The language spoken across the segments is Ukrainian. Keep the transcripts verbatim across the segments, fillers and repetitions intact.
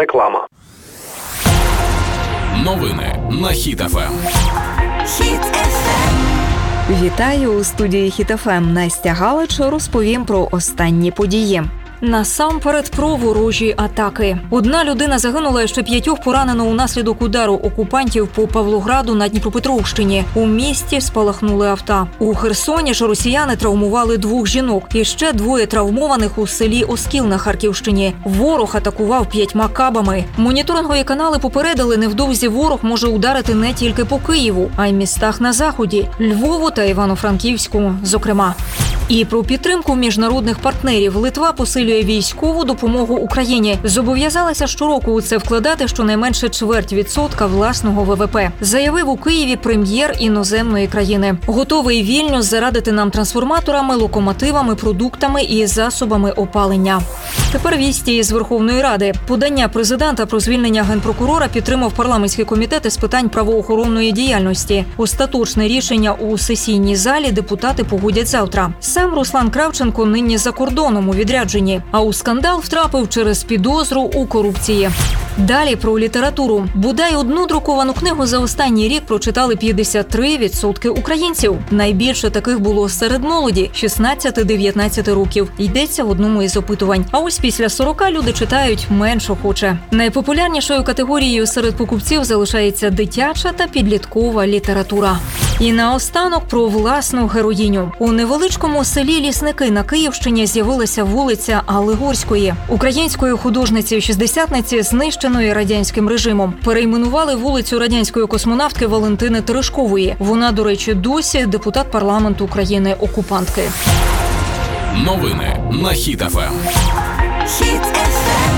Реклама. Новини на Хіт еф ем. Хіт еф ем. Вітаю у студії Хіт еф ем. Настя Галич розповім про останні події. Насамперед про ворожі атаки. Одна людина загинула, ще п'ятьох поранено унаслідок удару окупантів по Павлограду на Дніпропетровщині. У місті спалахнули авто. У Херсоні ж росіяни травмували двох жінок. І ще двоє травмованих у селі Оскіл на Харківщині. Ворог атакував п'ятьма кабами. Моніторингові канали попередили, невдовзі ворог може ударити не тільки по Києву, а й містах на Заході – Львову та Івано-Франківську, зокрема. І про підтримку міжнародних партнерів. Литва посилює військову допомогу Україні. Зобов'язалася щороку у це вкладати щонайменше чверть відсотка власного ве ве пе. Заявив у Києві прем'єр іноземної країни. Готовий Вільнюс зарадити нам трансформаторами, локомотивами, продуктами і засобами опалення. Тепер вісті із Верховної Ради. Подання президента про звільнення генпрокурора підтримав парламентський комітет із питань правоохоронної діяльності. Остаточне рішення у сесійній залі депутати погодять завтра. Сам Руслан Кравченко нині за кордоном у відрядженні, а у скандал втрапив через підозру у корупції. Далі про літературу. Бодай одну друковану книгу за останній рік прочитали п'ятдесят три відсотки українців. Найбільше таких було серед молоді – шістнадцять-дев'ятнадцять років. Йдеться в одному із опитувань. А ось після сорока люди читають менш охоче. Найпопулярнішою категорією серед покупців залишається дитяча та підліткова література. І наостанок про власну героїню. У невеличкому селі Лісники на Київщині з'явилася вулиця Алли Горської. Української художниці-шістдесятниці, знищеної радянським режимом. Перейменували вулицю радянської космонавтки Валентини Терешкової. Вона, до речі, досі депутат парламенту країни-окупантки. Новини на Хіт еф ем. Хіт еф ем.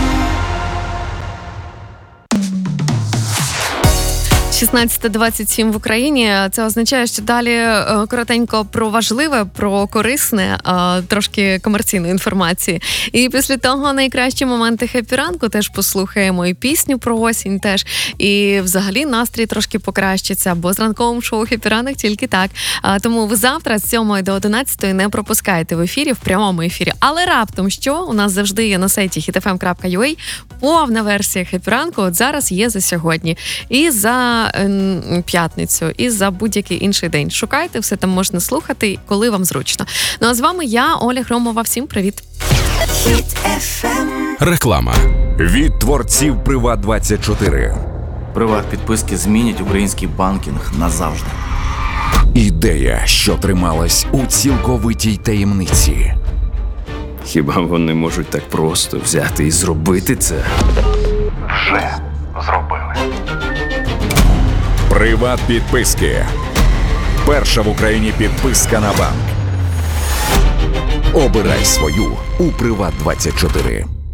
шістнадцята двадцять сім в Україні. Це означає, що далі коротенько про важливе, про корисне, трошки комерційної інформації. І після того найкращі моменти хеппі-ранку теж послухаємо, і пісню про осінь теж. І взагалі настрій трошки покращиться, бо з ранковим шоу «Хеппі-ранок» тільки так. Тому ви завтра з сьомої до одинадцятої не пропускайте в ефірі, в прямому ефірі. Але раптом що? У нас завжди є на сайті хіт еф ем крапка ю а повна версія «Хеппі-ранку». От зараз є за сьогодні. І за п'ятницю, і за будь-який інший день. Шукайте, все там можна слухати, коли вам зручно. Ну а з вами я, Оля Громова. Всім привіт. Хіт еф ем. Реклама. Від творців Приват двадцять чотири. Приват-підписки змінять український банкінг назавжди. Ідея, що трималась у цілковитій таємниці. Хіба вони можуть так просто взяти і зробити це? Вже зробили. Приват-підписки. Перша в Україні підписка на банк. Обирай свою у Приват двадцять чотири.